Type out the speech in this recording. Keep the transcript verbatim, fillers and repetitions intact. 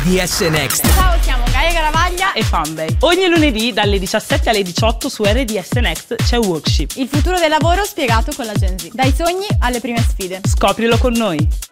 D S Next. Ciao, siamo Gaia Garavaglia e Fanbay. Ogni lunedì dalle diciassette alle diciotto su R D S Next c'è Workship. Il futuro del lavoro spiegato con la Gen Z. Dai sogni alle prime sfide. Scoprilo con noi.